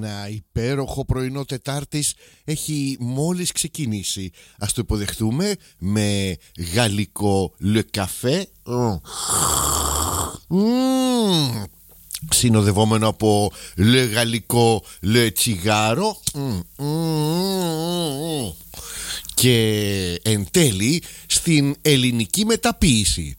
Ένα υπέροχο πρωινό Τετάρτης έχει μόλις ξεκινήσει. Ας το υποδεχτούμε με γαλλικό Le Café, συνοδευόμενο από Le γαλλικό Le Τσιγάρο, και εν τέλει στην ελληνική μεταποίηση.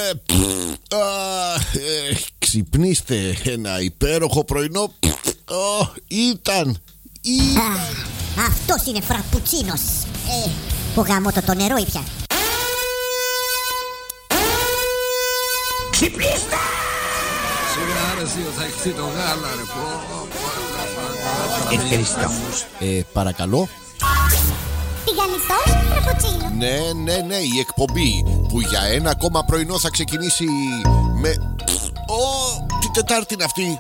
Ξυπνήστε, ένα υπέροχο πρωινό ήταν. Αυτός είναι φραπουτσίνος. Που γάμο το νερό ήπια. Ξυπνήστε! Σιγά ρε εσύ, θα έχεις το γάλα ρε. Ευχαριστώ. Παρακαλώ. Τηγανιτός φραπουτσίνο. Ναι, η εκπομπή που για ένα ακόμα πρωινό θα ξεκινήσει με... τι Τετάρτη είναι αυτή?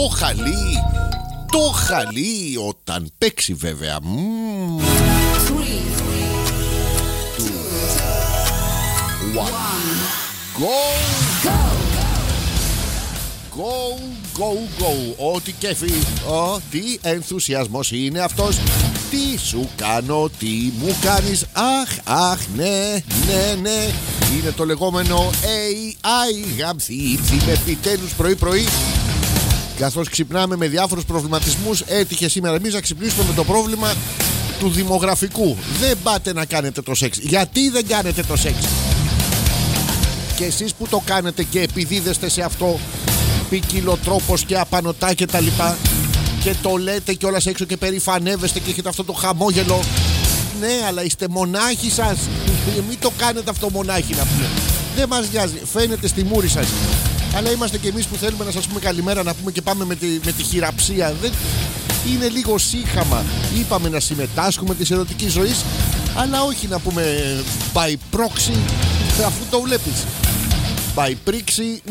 Το χαλί, όταν παίξει βέβαια. 3, 2, 1, go. Ό,τι κέφι, τι ενθουσιασμός είναι αυτός. Τι σου κάνω, τι μου κάνεις. Αχ, ναι. Είναι το λεγόμενο AI γαμθίτσι με επιτέλους πρωί. Καθώς ξυπνάμε με διάφορους προβληματισμούς, έτυχε σήμερα εμείς να ξυπνήσουμε με το πρόβλημα του δημογραφικού. Δεν πάτε να κάνετε το σεξ. Γιατί δεν κάνετε το σεξ? Και εσείς που το κάνετε και επιδίδεστε σε αυτό ποικιλοτρόπος και απανωτά και τα λοιπά, και το λέτε κιόλας έξω και περηφανεύεστε και έχετε αυτό το χαμόγελο. Ναι, αλλά είστε μονάχοι σας. Μην το κάνετε αυτό μονάχοι, να πούμε. Δεν μας νοιάζει, φαίνεται στη μούρη σας. Αλλά είμαστε κι εμείς που θέλουμε να σας πούμε καλημέρα, να πούμε και πάμε με τη χειραψία. Δεν... Είναι λίγο σύγχαμα. Είπαμε να συμμετάσχουμε της ερωτικής ζωής, αλλά όχι να πούμε by proxy, αφού το βλέπεις. By proxy